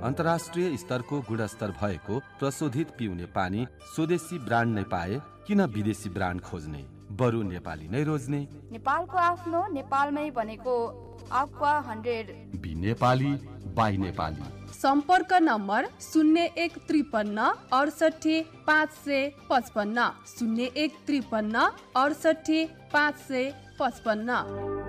अन्तर्राष्ट्रिय स्तरको गुणस्तर भएको प्रशोधित पिउने पानी स्वदेशी ब्रान्ड नै पाए किन विदेशी ब्रान्ड खोज्ने, बरु नेपाली नै रोज्ने। नेपालको आफ्नो नेपालमै बनेको aqua 100 be Nepali by Nepali. सम्पर्क नम्बर 0153 68 555 0153 68 555।